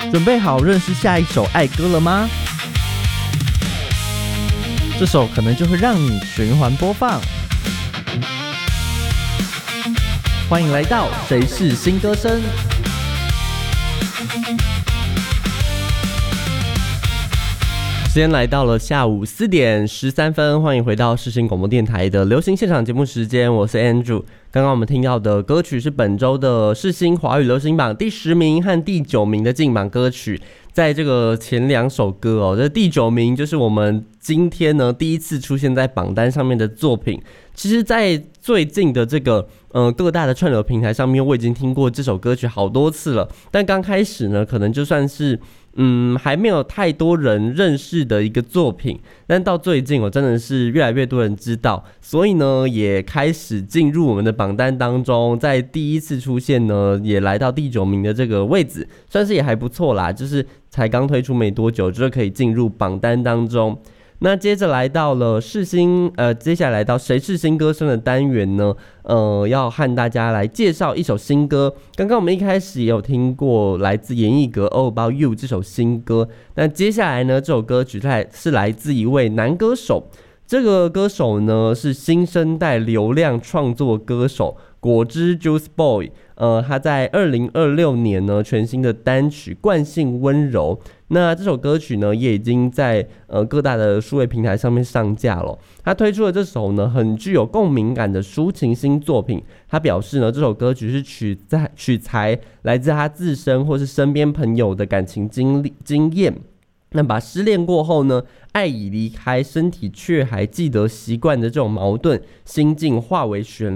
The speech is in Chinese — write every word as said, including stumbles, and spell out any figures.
准备好认识下一首爱歌了吗？这首可能就会让你循环播放。欢迎来到谁是新歌声。时间来到了下午四点十三分，欢迎回到世新广播电台的流行现场节目时间，我是 Andrew。刚刚我们听到的歌曲是本周的世新华语流行榜第十名和第九名的进榜歌曲。在这个前两首歌哦，这第九名就是我们今天呢第一次出现在榜单上面的作品。其实，在最近的这个呃各大的串流平台上面，我已经听过这首歌曲好多次了。但刚开始呢，可能就算是嗯还没有太多人认识的一个作品，但到最近我真的是越来越多人知道，所以呢也开始进入我们的榜单当中。在第一次出现呢，也来到第九名的这个位置，算是也还不错啦。就是才刚推出没多久，就可以进入榜单当中。那接着来到了世新，呃，接下来来到谁是新歌声的单元呢？呃，要和大家来介绍一首新歌。刚刚我们一开始也有听过来自严艺格《All About You》这首新歌。那接下来呢，这首歌曲是来自一位男歌手。这个歌手呢是新生代流量创作歌手果汁 Juice Boy。呃，他在二零二六年呢全新的单曲《惯性温柔》，那这首歌曲呢也已经在呃各大的数位平台上面上架了。他推出的这首呢很具有共鸣感的抒情新作品。他表示呢这首歌曲是取在取材来自他自身或是身边朋友的感情经历经验。那把失恋过后呢，爱已离开，身体却还记得习惯的这种矛盾心境化为旋